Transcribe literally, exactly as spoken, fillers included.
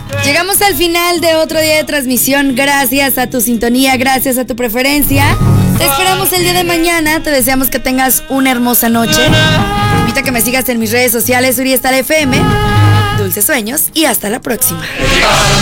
Llegamos al final de otro día de transmisión. Gracias a tu sintonía, gracias a tu preferencia. Te esperamos el día de mañana. Te deseamos que tengas una hermosa noche. Te invito a que me sigas en mis redes sociales, Uriestar F M. Dulces sueños y hasta la próxima.